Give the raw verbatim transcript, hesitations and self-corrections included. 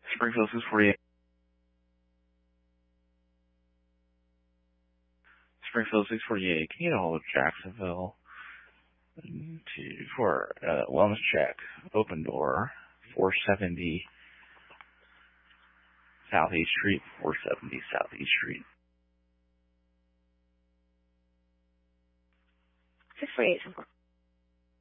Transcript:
Springfield six forty-eight. Springfield six forty-eight. Can you get a hold of Jacksonville? To, for uh, wellness check. Open door. four seventy Southeast Street. four seventy Southeast Street. six forty-eight.